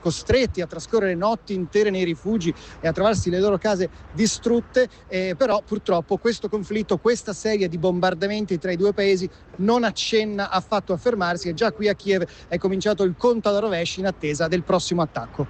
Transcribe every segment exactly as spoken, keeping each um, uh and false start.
costretti a trascorrere notti intere nei rifugi e a trovarsi le loro case distrutte, eh, però purtroppo questo conflitto, questa serie di bombardamenti tra i due paesi non accenna affatto a fermarsi e già qui a Kiev è cominciato il conto alla rovescia in attesa del prossimo attacco.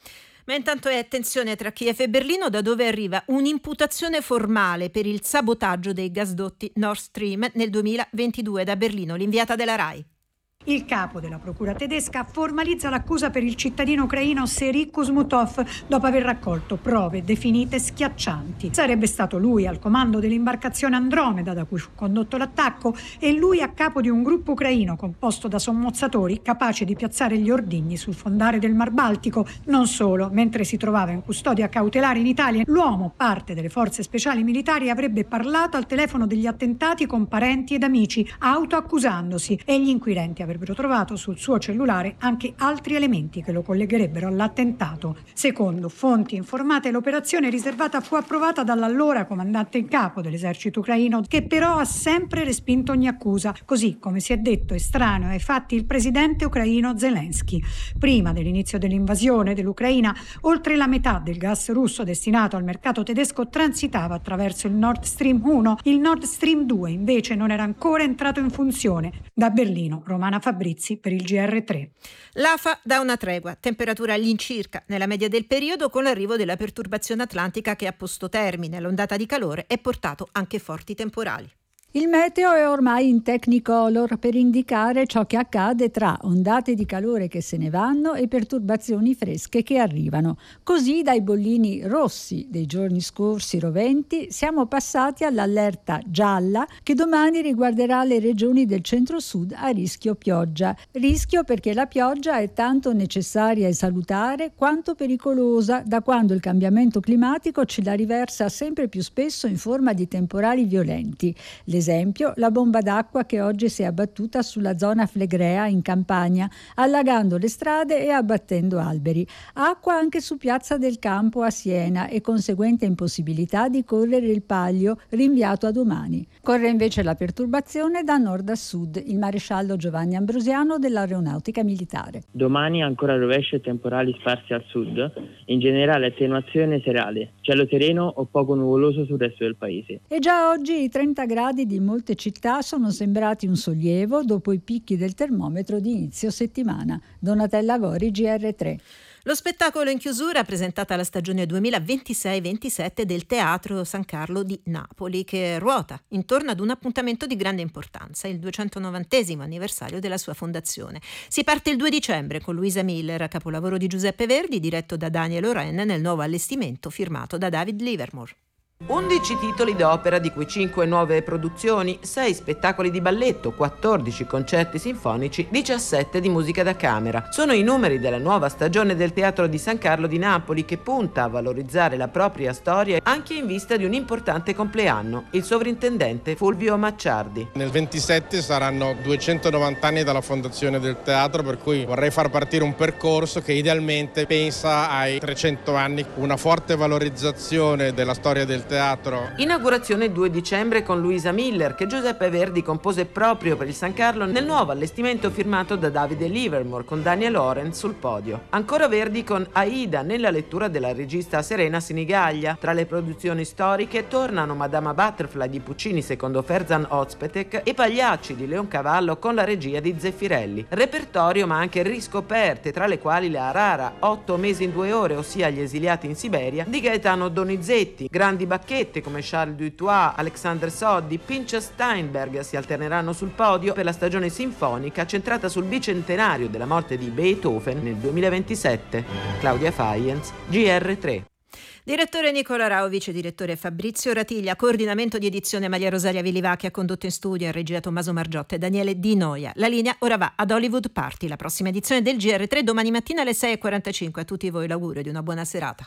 Ma intanto è tensione tra Kiev e Berlino, da dove arriva un'imputazione formale per il sabotaggio dei gasdotti Nord Stream nel duemilaventidue. Da Berlino l'inviata della RAI. Il capo della procura tedesca formalizza l'accusa per il cittadino ucraino Serhiy Kuzmutov dopo aver raccolto prove definite schiaccianti. Sarebbe stato lui al comando dell'imbarcazione Andromeda da cui fu condotto l'attacco e lui a capo di un gruppo ucraino composto da sommozzatori capace di piazzare gli ordigni sul fondale del Mar Baltico. Non solo, mentre si trovava in custodia cautelare in Italia, l'uomo, parte delle forze speciali militari, avrebbe parlato al telefono degli attentati con parenti ed amici, autoaccusandosi, e gli inquirenti avrebbero trovato sul suo cellulare anche altri elementi che lo collegherebbero all'attentato. Secondo fonti informate, l'operazione riservata fu approvata dall'allora comandante in capo dell'esercito ucraino, che però ha sempre respinto ogni accusa, così come si è detto estraneo ai fatti il presidente ucraino Zelensky. Prima dell'inizio dell'invasione dell'Ucraina, oltre la metà del gas russo destinato al mercato tedesco transitava attraverso il Nord Stream uno, il Nord Stream due invece non era ancora entrato in funzione. Da Berlino, Romana Fabrizi per il G R tre. L'A F A dà una tregua, temperatura all'incirca nella media del periodo, con l'arrivo della perturbazione atlantica che ha posto termine all'ondata di calore e portato anche forti temporali. Il meteo è ormai in Technicolor per indicare ciò che accade tra ondate di calore che se ne vanno e perturbazioni fresche che arrivano. Così dai bollini rossi dei giorni scorsi roventi siamo passati all'allerta gialla che domani riguarderà le regioni del centro-sud a rischio pioggia. Rischio perché la pioggia è tanto necessaria e salutare quanto pericolosa da quando il cambiamento climatico ce la riversa sempre più spesso in forma di temporali violenti. Le esempio, la bomba d'acqua che oggi si è abbattuta sulla zona Flegrea in Campania, allagando le strade e abbattendo alberi. Acqua anche su Piazza del Campo a Siena e conseguente impossibilità di correre il Palio, rinviato a domani. Corre invece la perturbazione da nord a sud, il maresciallo Giovanni Ambrosiano dell'Aeronautica Militare. Domani ancora rovesci e temporali sparsi al sud, in generale attenuazione serale, cielo sereno o poco nuvoloso sul resto del paese. E già oggi i trenta gradi di molte città sono sembrati un sollievo dopo i picchi del termometro di inizio settimana. Donatella Gori, G R tre. Lo spettacolo in chiusura, presentata la stagione duemilaventisei ventisette del Teatro San Carlo di Napoli, che ruota intorno ad un appuntamento di grande importanza, il duecentonovantesimo anniversario della sua fondazione. Si parte il due dicembre con Luisa Miller, capolavoro di Giuseppe Verdi, diretto da Daniel Oren, nel nuovo allestimento firmato da David Livermore. undici titoli d'opera, di cui cinque nuove produzioni, sei spettacoli di balletto, quattordici concerti sinfonici, diciassette di musica da camera. Sono i numeri della nuova stagione del Teatro di San Carlo di Napoli, che punta a valorizzare la propria storia anche in vista di un importante compleanno, il sovrintendente Fulvio Macciardi. Nel ventisette saranno duecentonovanta anni dalla fondazione del teatro, per cui vorrei far partire un percorso che idealmente pensa ai trecento anni, una forte valorizzazione della storia del teatro. Teatro. Inaugurazione il due dicembre con Luisa Miller, che Giuseppe Verdi compose proprio per il San Carlo nel nuovo allestimento firmato da Davide Livermore con Daniel Oren sul podio. Ancora Verdi con Aida nella lettura della regista Serena Sinigaglia. Tra le produzioni storiche tornano Madama Butterfly di Puccini secondo Ferzan Ozpetek e Pagliacci di Leoncavallo con la regia di Zeffirelli. Repertorio ma anche riscoperte, tra le quali la rara Otto mesi in due ore, ossia Gli esiliati in Siberia di Gaetano Donizetti. Grandi bacchette come Charles Dutoit, Alexander Soddy, Pinchas Steinberg si alterneranno sul podio per la stagione sinfonica centrata sul bicentenario della morte di Beethoven nel duemilaventisette. Claudia Faiens, G R tre. Direttore Nicola Rao, vice direttore Fabrizio Ratiglia, coordinamento di edizione Maria Rosaria Villivacchi, ha condotto in studio in regia Tommaso Margiotta e Daniele Di Noia. La linea ora va ad Hollywood Party, la prossima edizione del G R tre domani mattina alle sei e quarantacinque. A tutti voi l'augurio di una buona serata.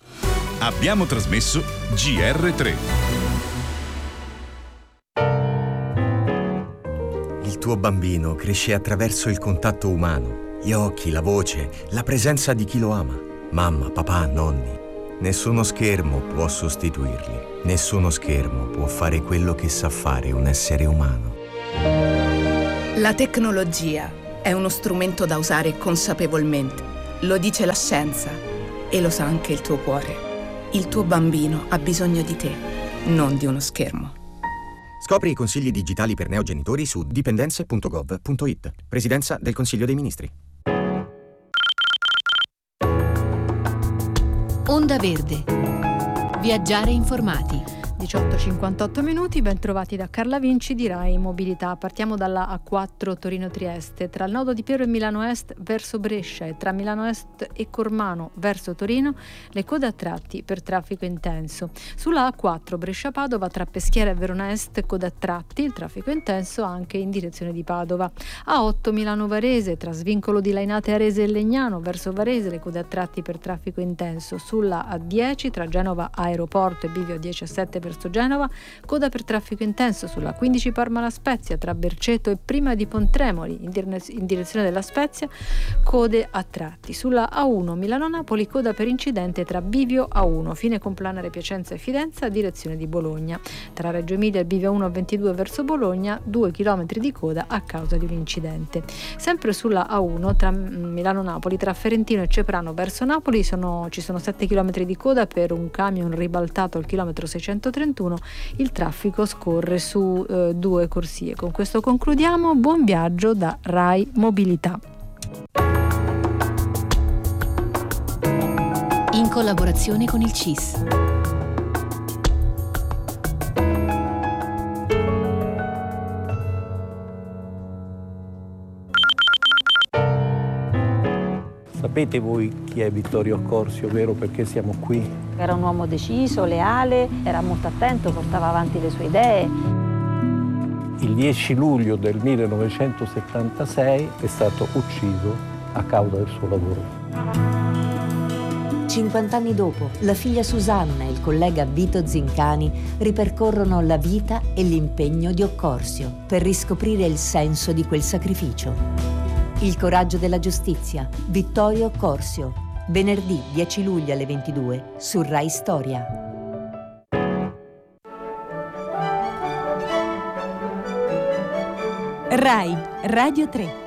Abbiamo trasmesso G R tre. Il tuo bambino cresce attraverso il contatto umano, gli occhi, la voce, la presenza di chi lo ama. Mamma, papà, nonni. Nessuno schermo può sostituirli. Nessuno schermo può fare quello che sa fare un essere umano. La tecnologia è uno strumento da usare consapevolmente. Lo dice la scienza e lo sa anche il tuo cuore. Il tuo bambino ha bisogno di te, non di uno schermo. Scopri i consigli digitali per neogenitori su dipendenze punto gov punto it. Presidenza del Consiglio dei Ministri. Onda Verde. Viaggiare informati. diciotto e cinquantotto minuti, ben trovati da Carla Vinci di Rai Mobilità. Partiamo dalla A quattro Torino-Trieste, tra il nodo di Piero e Milano Est verso Brescia e tra Milano Est e Cormano verso Torino, le code a tratti per traffico intenso. Sulla A quattro Brescia-Padova, tra Peschiera e Verona Est, code a tratti, il traffico intenso anche in direzione di Padova. A otto Milano-Varese, tra svincolo di Lainate Arese e Legnano verso Varese, le code a tratti per traffico intenso. Sulla A dieci, tra Genova Aeroporto e Bivio diciassette verso Genova, coda per traffico intenso. Sulla quindici Parma-La Spezia, tra Berceto e prima di Pontremoli in, dire- in direzione della Spezia, code a tratti. Sulla A uno Milano-Napoli, coda per incidente tra Bivio A uno, fine Complanare Piacenza e Fidenza, direzione di Bologna. Tra Reggio Emilia e Bivio uno ventidue verso Bologna, due chilometri di coda a causa di un incidente. Sempre sulla A uno tra Milano-Napoli, tra Ferentino e Ceprano verso Napoli, sono, ci sono sette chilometri di coda per un camion ribaltato al chilometro seicentotrentuno. Il traffico scorre su eh, due corsie. Con questo concludiamo. Buon viaggio da Rai Mobilità. In collaborazione con il C I S. Sapete voi chi è Vittorio Accorsio, vero? Perché siamo qui? Era un uomo deciso, leale, era molto attento, portava avanti le sue idee. Il dieci luglio del millenovecentosettantasei è stato ucciso a causa del suo lavoro. cinquant'anni dopo, la figlia Susanna e il collega Vito Zincani ripercorrono la vita e l'impegno di Occorsio per riscoprire il senso di quel sacrificio. Il coraggio della giustizia, Vittorio Occorsio, venerdì dieci luglio alle ventidue su Rai Storia. Rai Radio tre.